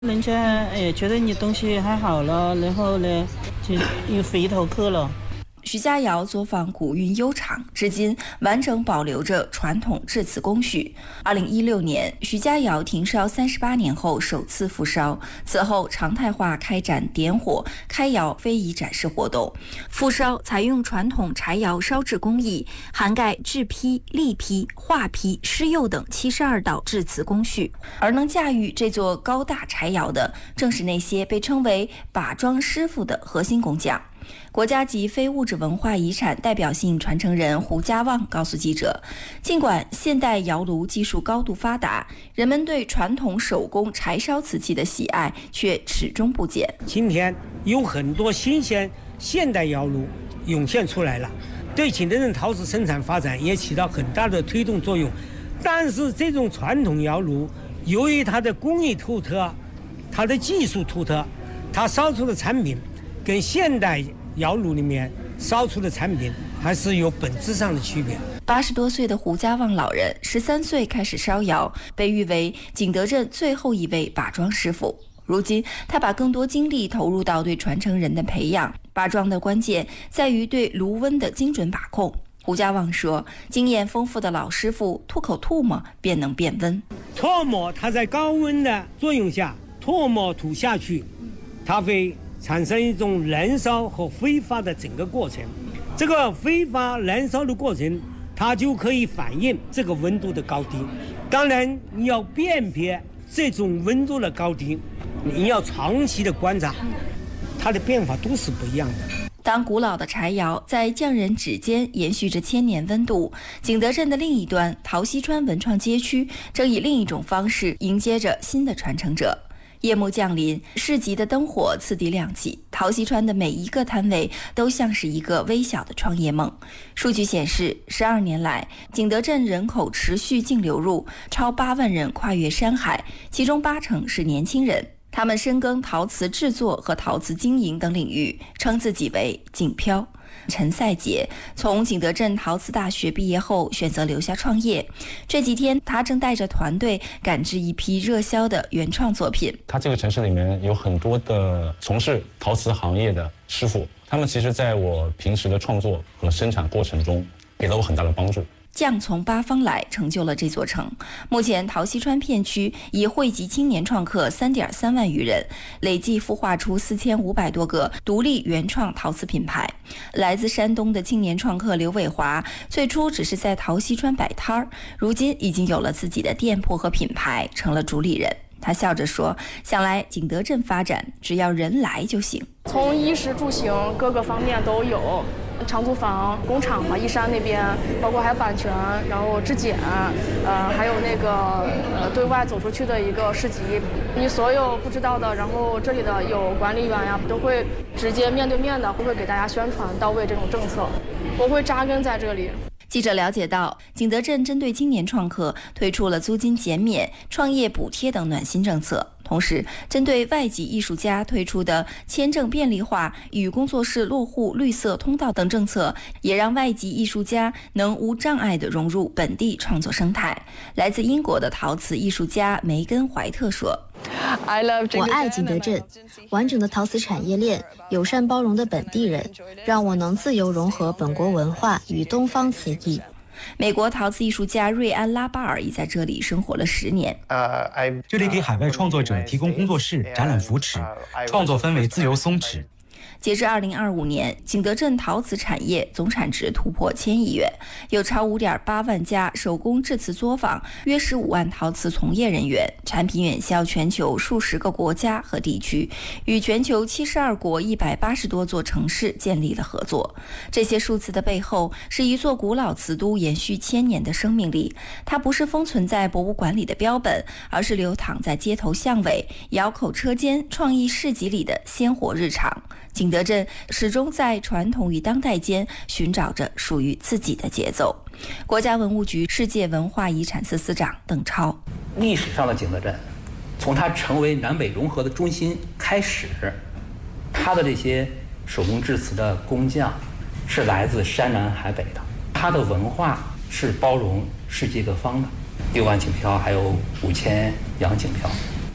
人家也觉得你东西还好了，然后呢就又回头客了。 徐家窑作坊古韵悠长，至今完整保留着传统制瓷工序。2016年，徐家窑停烧38年后首次复烧，此后常态化开展点火、开窑非遗展示活动。复烧采用传统柴窑烧制工艺，涵盖制坯、立坯、画坯、施釉等72道制瓷工序。而能驾驭这座高大柴窑的，正是那些被称为把庄师傅的核心工匠。国家级非物质文化遗产代表性传承人胡家旺告诉记者，尽管现代窑炉技术高度发达，人们对传统手工柴烧瓷器的喜爱却始终不减。 今天有很多新鲜现代窑炉涌现出来了，对景德镇陶瓷生产发展也起到很大的推动作用。但是这种传统窑炉由于它的工艺独特，它的技术独特，它烧出的产品跟现代窑炉里面烧出的产品还是有本质上的区别。 80多岁的胡家旺老人13岁开始烧窑，被誉为景德镇最后一位把庄师傅。如今他把更多精力投入到对传承人的培养。把庄的关键在于对炉温的精准把控。胡家旺说，经验丰富的老师傅吐口唾沫便能变温。 唾沫它在高温的作用下，唾沫吐下去，它会产生一种燃烧和挥发的整个过程。这个挥发燃烧的过程，它就可以反映这个温度的高低。当然你要辨别这种温度的高低，你要长期的观察，它的变化都是不一样的。 当古老的柴窑在匠人指尖延续着千年温度，景德镇的另一端，陶溪川文创街区正以另一种方式迎接着新的传承者。夜幕降临，市集的灯火次第亮起，陶溪川的每一个摊位都像是一个微小的创业梦。数据显示，12年来，景德镇人口持续净流入，超8万人跨越山海，其中80%是年轻人。他们深耕陶瓷制作和陶瓷经营等领域，称自己为景漂。陈赛杰从景德镇陶瓷大学毕业后选择留下创业，这几天他正带着团队赶制一批热销的原创作品。 他这个城市里面有很多的从事陶瓷行业的师傅，他们其实在我平时的创作和生产过程中给了我很大的帮助。 匠从八方来，成就了这座城。目前陶溪川片区已汇集青年创客3.3万余人，累计孵化出4500多个独立原创陶瓷品牌。来自山东的青年创客刘伟华，最初只是在陶溪川摆摊儿，如今已经有了自己的店铺和品牌，成了主理人。他笑着说，想来景德镇发展，只要人来就行。 从衣食住行各个方面都有，长租房、工厂嘛，义山那边，包括还有版权，然后质检，还有那个对外走出去的一个市集，你所有不知道的，然后这里的有管理员呀，都会直接面对面的会给大家宣传到位这种政策，我会扎根在这里。 记者了解到，景德镇针对青年创客推出了租金减免、创业补贴等暖心政策，同时针对外籍艺术家推出的签证便利化与工作室落户绿色通道等政策，也让外籍艺术家能无障碍地融入本地创作生态。来自英国的陶瓷艺术家梅根·怀特说， 我爱景德镇，完整的陶瓷产业链，友善包容的本地人，让我能自由融合本国文化与东方瓷艺。 美国陶瓷艺术家瑞安·拉巴尔已在这里生活了10年。 这里给海外创作者提供工作室、展览扶持，创作氛围自由松弛。 截至2025年，景德镇陶瓷产业总产值突破1000亿元，有超5.8万家手工制瓷作坊，约15万陶瓷从业人员，产品远销全球数十个国家和地区，与全球72国180多座城市建立了合作。这些数字的背后，是一座古老瓷都延续1000年的生命力。它不是封存在博物馆里的标本，而是流淌在街头巷尾、窑口车间、创意市集里的鲜活日常。景德镇始终在传统与当代间寻找着属于自己的节奏。国家文物局世界文化遗产司司长邓超， 历史上的景德镇，从它成为南北融合的中心开始，它的这些手工制瓷的工匠是来自山南海北的，它的文化是包容世界各方的。6万景漂还有5000洋景漂，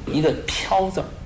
一个飘字儿。